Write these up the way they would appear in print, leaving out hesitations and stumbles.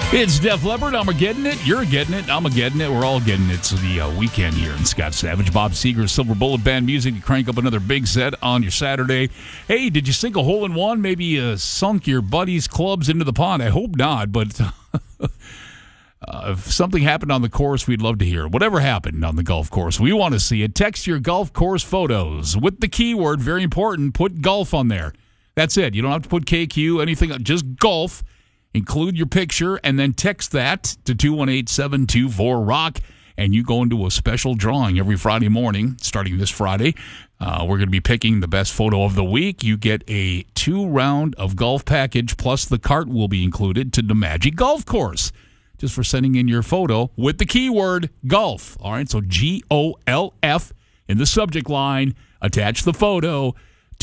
It's Def Leppard. I'm getting it. You're getting it. I'm getting it. We're all getting it. It's the weekend here in Scott Savage. Bob Seger, Silver Bullet Band music to crank up another big set on your Saturday. Hey, did you sink a hole in one? Maybe you sunk your buddy's clubs into the pond. I hope not, but if something happened on the course, we'd love to hear it. Whatever happened on the golf course, we want to see it. Text your golf course photos with the keyword, very important, put golf on there. That's it. You don't have to put KQ, anything, just golf. Include your picture and then text that to 218-724-ROCK, and you go into a special drawing every Friday morning, starting this Friday. We're going to be picking the best photo of the week. You get a 2-round of golf package, plus the cart will be included to the Magic Golf Course, just for sending in your photo with the keyword golf. All right, so GOLF in the subject line. Attach the photo.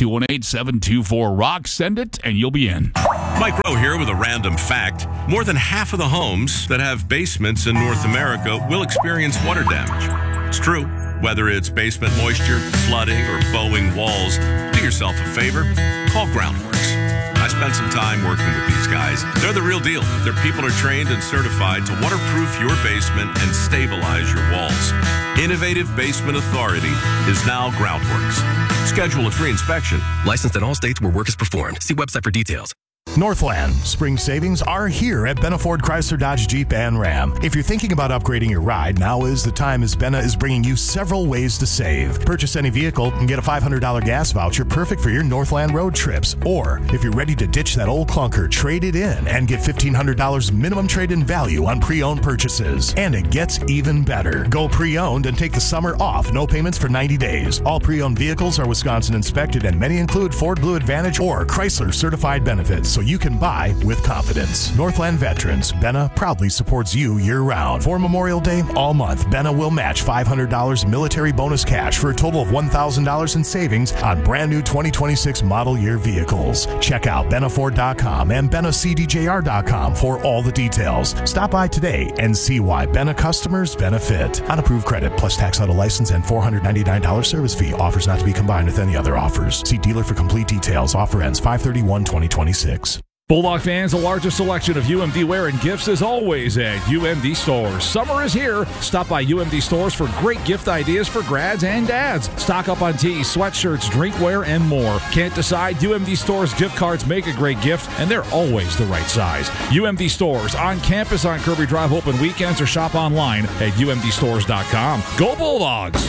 218-724-ROCK. Send it, and you'll be in. Mike Rowe here with a random fact. More than half of the homes that have basements in North America will experience water damage. It's true. Whether it's basement moisture, flooding, or bowing walls, do yourself a favor. Call Groundworks. I spent some time working with these guys. They're the real deal. Their people are trained and certified to waterproof your basement and stabilize your walls. Innovative Basement Authority is now Groundworks. Schedule a free inspection. Licensed in all states where work is performed. See website for details. Northland. Spring savings are here at Benna Ford Chrysler Dodge Jeep and Ram. If you're thinking about upgrading your ride, now is the time, as Benna is bringing you several ways to save. Purchase any vehicle and get a $500 gas voucher perfect for your Northland road trips. Or, if you're ready to ditch that old clunker, trade it in and get $1,500 minimum trade-in value on pre-owned purchases. And it gets even better. Go pre-owned and take the summer off. No payments for 90 days. All pre-owned vehicles are Wisconsin inspected, and many include Ford Blue Advantage or Chrysler certified benefits, so you can buy with confidence. Northland Veterans, Benna proudly supports you year-round. For Memorial Day, all month, Benna will match $500 military bonus cash for a total of $1,000 in savings on brand new 2026 model year vehicles. Check out BennaFord.com and BennaCDJR.com for all the details. Stop by today and see why Benna customers benefit. On approved credit plus tax auto license and $499 service fee. Offers not to be combined with any other offers. See dealer for complete details. Offer ends 5/31/2026. Bulldog fans, the largest selection of UMD wear and gifts is always at UMD Stores. Summer is here. Stop by UMD Stores for great gift ideas for grads and dads. Stock up on tees, sweatshirts, drinkware, and more. Can't decide? UMD Stores gift cards make a great gift, and they're always the right size. UMD Stores on campus on Kirby Drive, open weekends, or shop online at umdstores.com. Go Bulldogs!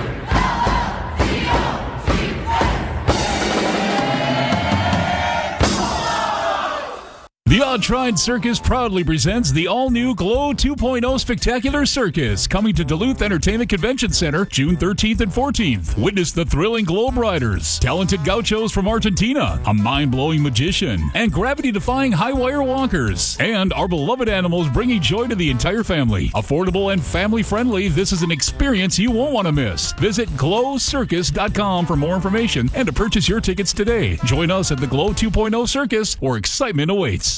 The Odd-Tried Circus proudly presents the all-new Glow 2.0 Spectacular Circus, coming to Duluth Entertainment Convention Center June 13th and 14th. Witness the thrilling Globe Riders, talented gauchos from Argentina, a mind-blowing magician, and gravity-defying high-wire walkers, and our beloved animals bringing joy to the entire family. Affordable and family-friendly, this is an experience you won't want to miss. Visit glowcircus.com for more information and to purchase your tickets today. Join us at the Glow 2.0 Circus, where excitement awaits.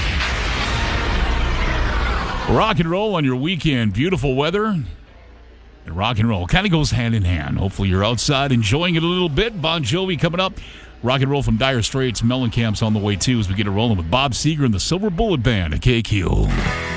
Rock and roll on your weekend. Beautiful weather. And rock and roll kind of goes hand in hand. Hopefully you're outside enjoying it a little bit. Bon Jovi coming up. Rock and roll from Dire Straits. Mellencamp's on the way too as we get it rolling with Bob Seger and the Silver Bullet Band at KQ.